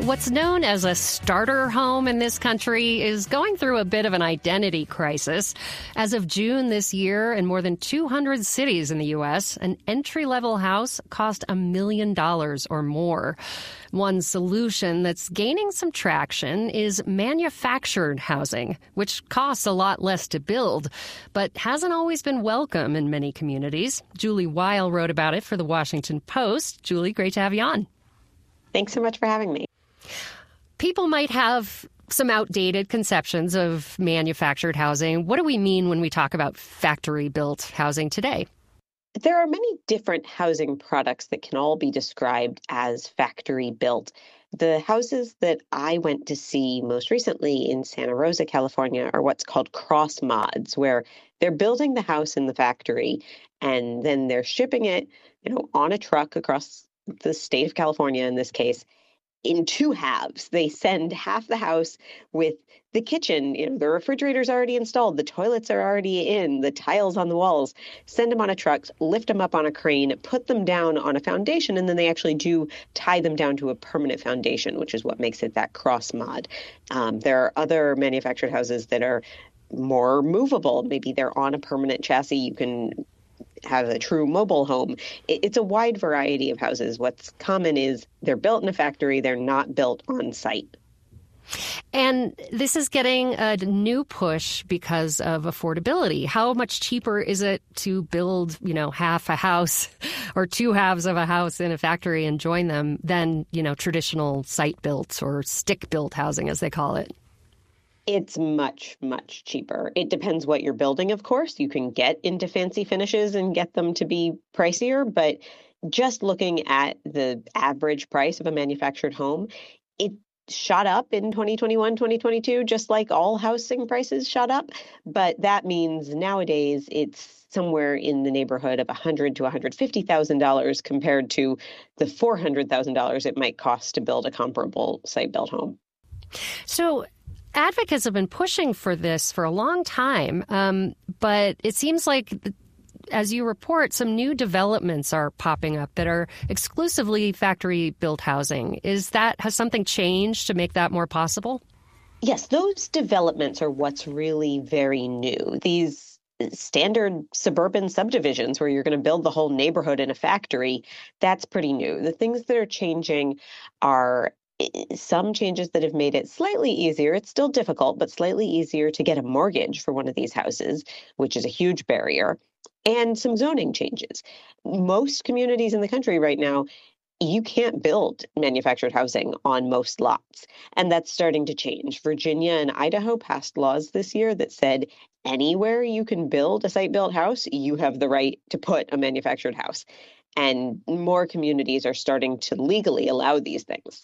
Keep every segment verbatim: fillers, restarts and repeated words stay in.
What's known as a starter home in this country is going through a bit of an identity crisis. As of June this year, in more than two hundred cities in the U S, an entry-level house cost a million dollars or more. One solution that's gaining some traction is manufactured housing, which costs a lot less to build, but hasn't always been welcome in many communities. Julie Weil wrote about it for The Washington Post. Julie, great to have you on. Thanks so much for having me. People might have some outdated conceptions of manufactured housing. What do we mean when we talk about factory-built housing today? There are many different housing products that can all be described as factory-built. The houses that I went to see most recently in Santa Rosa, California, are what's called cross mods, where they're building the house in the factory and then they're shipping it, you know, on a truck across the state of California in this case, in two halves. They send half the house with the kitchen, you know, the refrigerator's already installed, the toilets are already in, the tiles on the walls, send them on a truck, lift them up on a crane, put them down on a foundation, and then they actually do tie them down to a permanent foundation, which is what makes it that cross mod. Um, there are other manufactured houses that are more movable. Maybe they're on a permanent chassis. You can have a true mobile home. It's a wide variety of houses. What's common is they're built in a factory. They're not built on site. And this is getting a new push because of affordability. How much cheaper is it to build, you know, half a house or two halves of a house in a factory and join them than, you know, traditional site-built or stick-built housing, as they call it? It's much, much cheaper. It depends what you're building, of course. You can get into fancy finishes and get them to be pricier, but just looking at the average price of a manufactured home, it shot up in twenty twenty-one, twenty twenty-two, just like all housing prices shot up. But that means nowadays it's somewhere in the neighborhood of one hundred thousand dollars to one hundred fifty thousand dollars compared to the four hundred thousand dollars it might cost to build a comparable site-built home. So advocates have been pushing for this for a long time, um, but it seems like, as you report, some new developments are popping up that are exclusively factory-built housing. Is that, has something changed to make that more possible? Yes, those developments are what's really very new. These standard suburban subdivisions where you're going to build the whole neighborhood in a factory, that's pretty new. The things that are changing are some changes that have made it slightly easier. It's still difficult, but slightly easier to get a mortgage for one of these houses, which is a huge barrier, and some zoning changes. Most communities in the country right now, you can't build manufactured housing on most lots, and that's starting to change. Virginia and Idaho passed laws this year that said anywhere you can build a site-built house, you have the right to put a manufactured house. And more communities are starting to legally allow these things.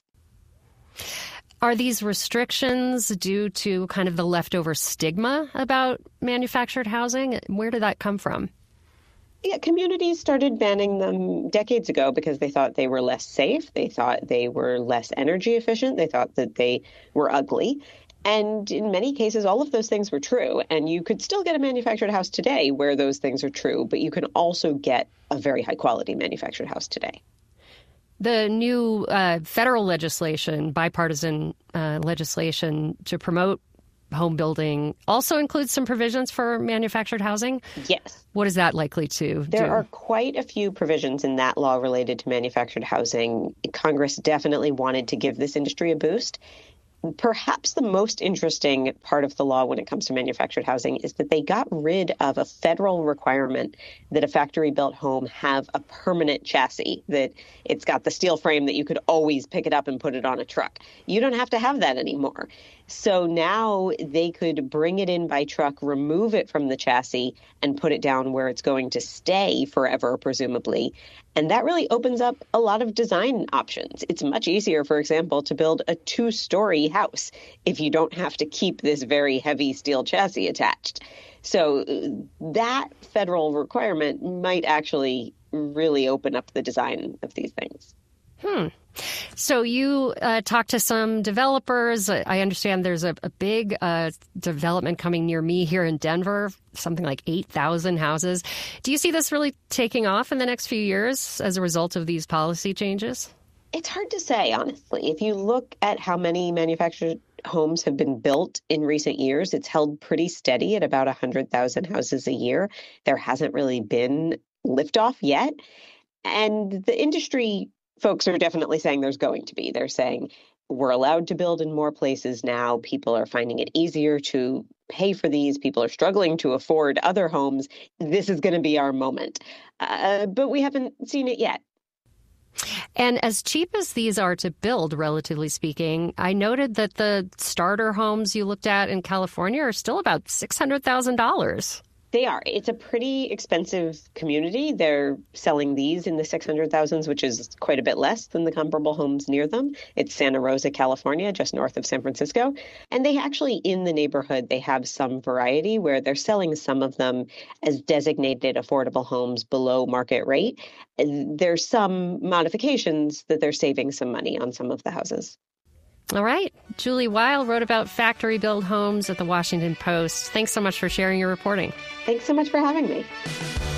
Are these restrictions due to kind of the leftover stigma about manufactured housing? Where did that come from? Yeah, communities started banning them decades ago because they thought they were less safe. They thought they were less energy efficient. They thought that they were ugly. And in many cases, all of those things were true. And you could still get a manufactured house today where those things are true, but you can also get a very high quality manufactured house today. The new uh, federal legislation, bipartisan uh, legislation to promote home building, also includes some provisions for manufactured housing? Yes. What is that likely to do? There are quite a few provisions in that law related to manufactured housing. Congress definitely wanted to give this industry a boost. Perhaps the most interesting part of the law when it comes to manufactured housing is that they got rid of a federal requirement that a factory-built home have a permanent chassis, that it's got the steel frame that you could always pick it up and put it on a truck. You don't have to have that anymore. So now they could bring it in by truck, remove it from the chassis, and put it down where it's going to stay forever, presumably. And that really opens up a lot of design options. It's much easier, for example, to build a two-story house if you don't have to keep this very heavy steel chassis attached. So that federal requirement might actually really open up the design of these things. Hmm. So you uh, talked to some developers. I understand there's a, a big uh, development coming near me here in Denver, something like eight thousand houses. Do you see this really taking off in the next few years as a result of these policy changes? It's hard to say, honestly. If you look at how many manufactured homes have been built in recent years, it's held pretty steady at about one hundred thousand houses a year. There hasn't really been liftoff yet. And the industry folks are definitely saying there's going to be. They're saying we're allowed to build in more places now. People are finding it easier to pay for these. People are struggling to afford other homes. This is going to be our moment. Uh, but we haven't seen it yet. And as cheap as these are to build, relatively speaking, I noted that the starter homes you looked at in California are still about six hundred thousand dollars. They are. It's a pretty expensive community. They're selling these in the six hundred thousands, which is quite a bit less than the comparable homes near them. It's Santa Rosa, California, just north of San Francisco. And they actually, in the neighborhood, they have some variety where they're selling some of them as designated affordable homes below market rate. There's some modifications that they're saving some money on some of the houses. All right. Julie Weil wrote about factory-built homes at the Washington Post. Thanks so much for sharing your reporting. Thanks so much for having me.